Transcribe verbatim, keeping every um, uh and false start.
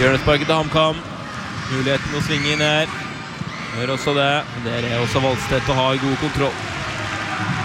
Hjørnesparket til HamKam. Muligheten å svinge inn her. Gjør også det. Der er også Valstedt og har god kontroll.